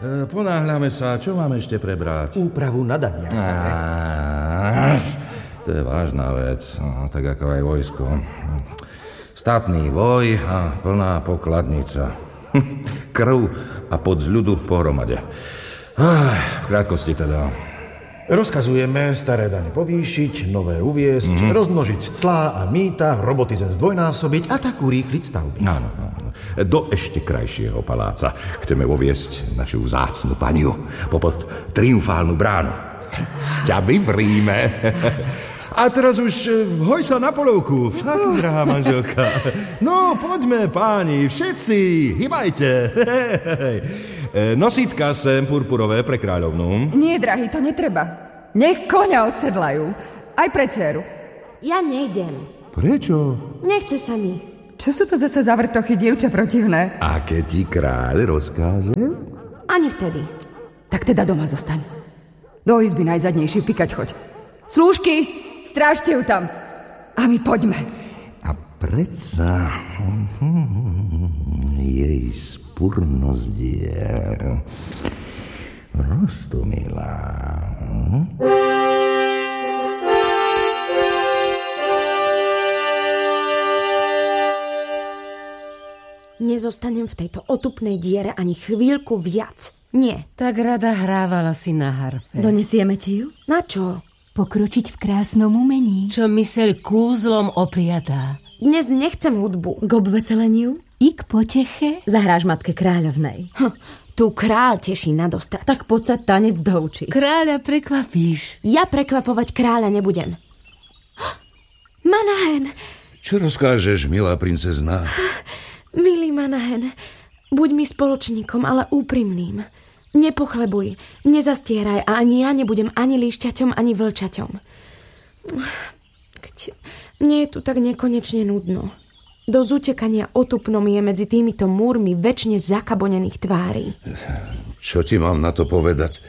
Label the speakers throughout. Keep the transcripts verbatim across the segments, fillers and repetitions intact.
Speaker 1: E, ponáhľame sa, čo máme ešte prebrať?
Speaker 2: Úpravu nadania.
Speaker 1: Á, to je vážna vec, no, tak ako aj vojsko. Štátny voj a plná pokladnica. Krv a pod z ľudu pohromade. Ah, v krátkosti teda.
Speaker 2: Rozkazujeme staré dane povýšiť, nové uviesť, mm-hmm. rozmnožiť clá a mýta, roboty zem zdvojnásobiť a tak urýchliť stavby.
Speaker 1: Áno, áno. Do ešte krajšieho paláca chceme uviesť našu vzácnu paniu popod triumfálnu bránu. Sťaby v Ríme. A teraz už hoj sa na polovku, však, drahá manželka. No, poďme, páni, všetci, hýbajte. Nosítka sem purpurové pre kráľovnú.
Speaker 3: Nie, drahý, to netreba. Nech koňa osedlajú. Aj pre dceru.
Speaker 4: Ja nejdem.
Speaker 1: Prečo?
Speaker 4: Nechce sa mi.
Speaker 3: Čo sú to zase za vrtochy, dievča protivné?
Speaker 1: A keď ti kráľ rozkáže?
Speaker 4: Ani vtedy.
Speaker 3: Tak teda doma zostaň. Do izby najzadnejšie pikať choď. Slúžky, strážte ju tam. A my poďme.
Speaker 1: A predsa jej spurnosť je roztomilá.
Speaker 4: Nezostanem v tejto otupnej diere ani chvíľku viac. Nie.
Speaker 5: Tak rada hrávala si na harfe.
Speaker 4: Donesieme ti ju? Na čo?
Speaker 6: Pokročiť v krásnom umení.
Speaker 5: Čo myseľ kúzlom opriatá.
Speaker 4: Dnes nechcem hudbu.
Speaker 6: K obveseleniu? I k poteche?
Speaker 4: Zahráš matke kráľovnej. Hm, tu kráľ teší na dostač.
Speaker 6: Tak poď sa tanec doučiť.
Speaker 5: Kráľa prekvapíš.
Speaker 4: Ja prekvapovať kráľa nebudem. Manahen!
Speaker 1: Čo rozkážeš, milá princezna?
Speaker 4: Milý Manahen, buď mi spoločníkom, ale úprimným. Nepochlebuj, nezastieraj a ani ja nebudem ani líšťaťom, ani vlčaťom. Mne je tu tak nekonečne nudno. Do zutekania otupnom je medzi týmito múrmi večne zakabonených tvári.
Speaker 1: Čo ti mám na to povedať?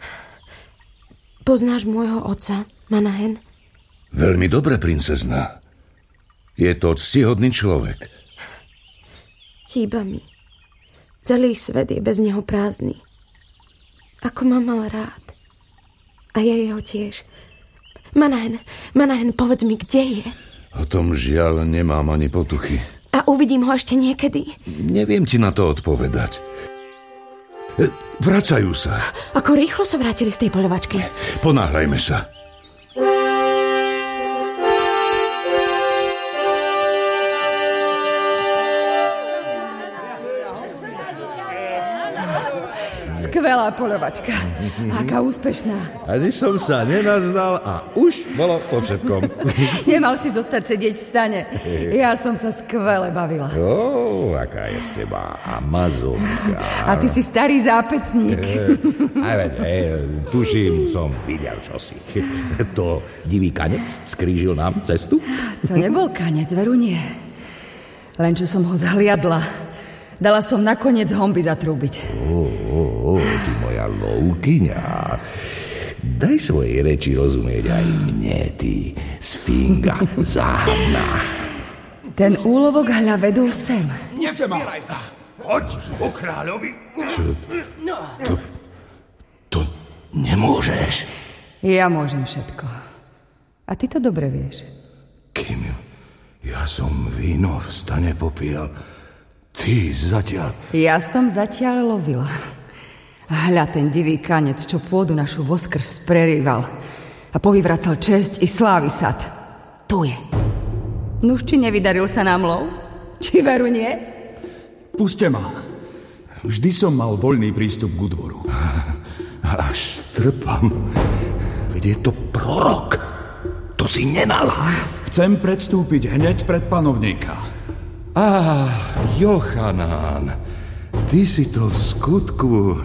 Speaker 4: Poznáš môjho otca, Manahen?
Speaker 1: Veľmi dobre, princezna. Je to ctihodný človek.
Speaker 4: Chýba mi. Celý svet je bez neho prázdny. Ako ma mal rád. A ja jeho tiež. Manahen, Manahen, povedz mi, kde je?
Speaker 1: O tom žiaľ nemám ani potuchy.
Speaker 4: A uvidím ho ešte niekedy?
Speaker 1: Neviem ti na to odpovedať. Vracajú sa.
Speaker 4: Ako rýchlo sa vrátili z tej poľovačky?
Speaker 1: Ponáhľajme sa.
Speaker 3: Skvelá poľovačka. Aká úspešná.
Speaker 1: Ani som sa nenazdal a už bolo po všetkom.
Speaker 3: Nemal si zostať sedieť v stane. Ja som sa skvele bavila.
Speaker 1: Ó, aká je z teba amazonka.
Speaker 3: A ty si starý zápecník.
Speaker 1: Aj veď, tuším, som videl čosi. To divý kanec skrížil nám cestu?
Speaker 3: To nebol kanec, veru nie. Len čo som ho zhliadla, dala som nakoniec homby zatrúbiť.
Speaker 1: Ó, ó, ó, ty moja loukyňa. Daj svojej reči rozumieť aj mne, ty sfinga záhadná.
Speaker 3: Ten úlovok hľa vedul sem.
Speaker 7: Nevzpieraj sa. Choď po kráľovi.
Speaker 1: Čo? To, to nemôžeš.
Speaker 3: Ja môžem všetko. A ty to dobre vieš.
Speaker 1: Kým ja som víno v stane popíjal, ty zatiaľ...
Speaker 3: Ja som zatiaľ lovila. Hľa ten divý kanec, čo pôdu našu voskrz prerýval a povyvracal česť i slávy sad. Tu je. Nuž, či nevydaril sa nám lov? Či veru nie?
Speaker 7: Puste ma. Vždy som mal voľný prístup k údvoru.
Speaker 1: Až strpam. Veď je to prorok. To si nemala.
Speaker 7: Chcem predstúpiť hneď pred panovníka.
Speaker 1: Á, Jochanán, ty si to v skutku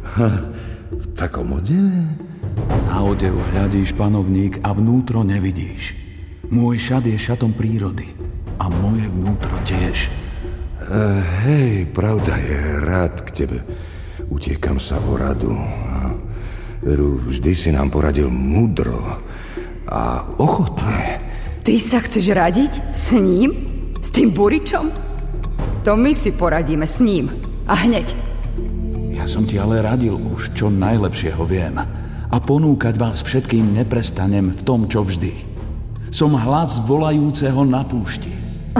Speaker 1: v takom odeve?
Speaker 7: Na odev hľadíš, panovník, a vnútro nevidíš. Môj šat je šatom prírody a moje vnútro tiež.
Speaker 1: Uh, hej, pravda je, rád k tebe utiekam sa vo radu. Veru, vždy si nám poradil múdro a ochotne.
Speaker 3: Ty sa chceš radiť s ním? S tým buričom? To my si poradíme s ním. A hneď.
Speaker 7: Ja som ti ale radil už, čo najlepšieho viem. A ponúkať vás všetkým neprestanem v tom, čo vždy. Som hlas volajúceho na púšti.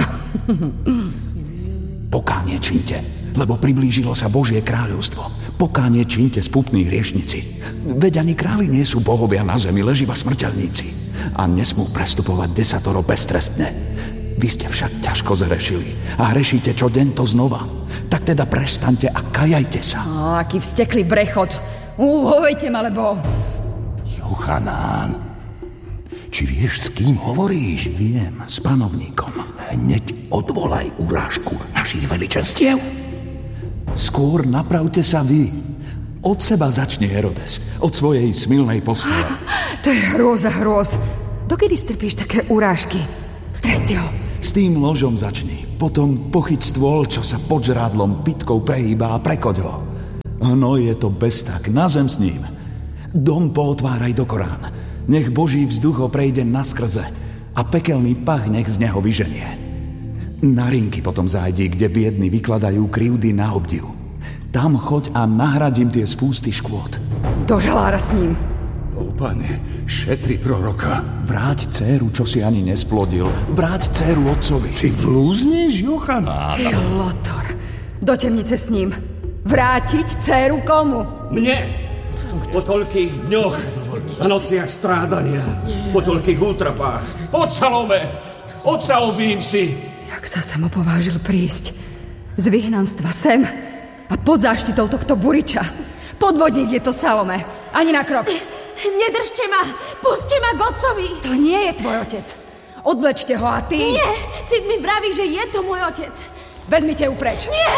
Speaker 7: Pokánie činte, lebo priblížilo sa Božie kráľovstvo. Pokánie činte, spútni hriešnici. Veď ani králi nie sú bohovia na zemi, lež iba smrteľníci. A nesmú prestupovať desatoro beztrestne. Vy ste však ťažko zhrešili a hrešíte čo deň to znova. Tak teda prestaňte a kajajte sa.
Speaker 3: Ó, aký vsteklý brechod. Uhovejte ma, lebo...
Speaker 1: Jochanán, či vieš, s kým hovoríš?
Speaker 7: Viem, s panovníkom.
Speaker 1: Hneď odvolaj urážku našich veličenstiev.
Speaker 7: Skôr napravte sa vy. Od seba začne Herodes. Od svojej smilnej postele.
Speaker 3: To je hrôza hrôz. Dokedy strpíš také urážky? Stresti ho.
Speaker 7: S tým ložom začni. Potom pochyť stôl, čo sa pod žrádlom pitkou prehýba a prekoď ho. No je to beztak. Na zem s ním. Dom pootváraj do Korán. Nech Boží vzduch ho prejde naskrze a pekelný pach nech z neho vyženie. Na rinky potom zájdi, kde biedni vykladajú krivdy na obdiv. Tam choď a nahradím tie spústy škôd.
Speaker 3: Do žalára s ním.
Speaker 1: O pane, šetri proroka.
Speaker 7: Vráť dcéru, čo si ani nesplodil. Vráť dcéru otcovi.
Speaker 1: Ty blúzniš, Jochanán?
Speaker 3: Ty Lotor. Do temnice s ním. Vrátiť dcéru komu?
Speaker 8: Mne. Po toľkých dňoch a nociach strádania. Po toľkých útrapách. Poď, Salome. Otca obím si.
Speaker 3: Jak sa sem opovážil prísť. Z vyhnanstva sem. A pod záštitou tohto buriča. Podvodník je to, Salome. Ani na krok.
Speaker 4: Nedržte ma! Puste ma k otcovi!
Speaker 3: To nie je tvoj otec. Odvlečte ho a ty...
Speaker 4: Nie! Cit mi vraví, že je to môj otec.
Speaker 3: Vezmite ju preč.
Speaker 4: Nie!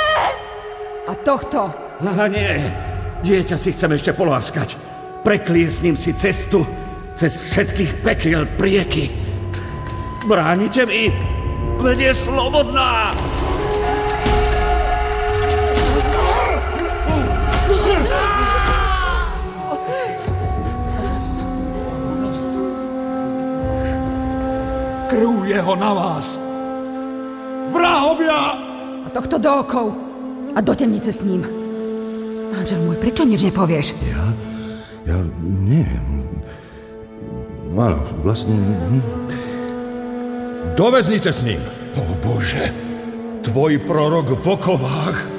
Speaker 3: A tohto...
Speaker 8: Aha, nie. Dieťa si chcem ešte poláskať. Prekliesním si cestu cez všetkých pekiel prieky. Bránite mi? Veď je slobodná!
Speaker 7: Krv jeho na vás! Vrahovia!
Speaker 3: A tohto do okov. A do temnice s ním. Manžel môj, prečo nič nepovieš?
Speaker 1: Ja? Ja nie. Áno, vlastne... Do väznice s ním.
Speaker 8: O Bože, tvoj prorok v okovách